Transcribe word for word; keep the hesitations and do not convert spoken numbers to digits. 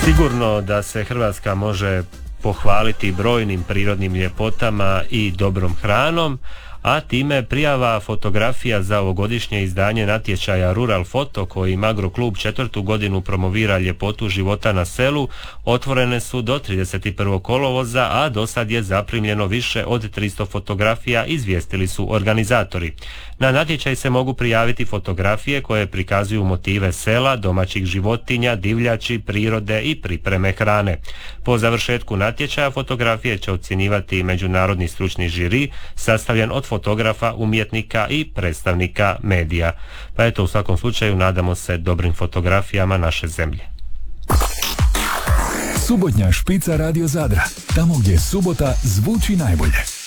Sigurno da se Hrvatska može pohvaliti brojnim prirodnim ljepotama i dobrom hranom, a time prijava fotografija za ovogodišnje izdanje natječaja Rural Foto, kojim Agroklub četvrtu godinu promovira ljepotu života na selu, otvorene su do trideset prvog kolovoza, a do sad je zaprimljeno više od tristo fotografija, izvijestili su organizatori. Na natječaj se mogu prijaviti fotografije koje prikazuju motive sela, domaćih životinja, divljači, prirode i pripreme hrane. Po završetku natječaja fotografije će ocjenjivati međunarodni stručni žiri, sastavljen od fotografa, umjetnika i predstavnika medija. Pa eto, u svakom slučaju nadamo se dobrim fotografijama naše zemlje. Subotnja špica Radio Zadra, tamo gdje subota zvuči najbolje.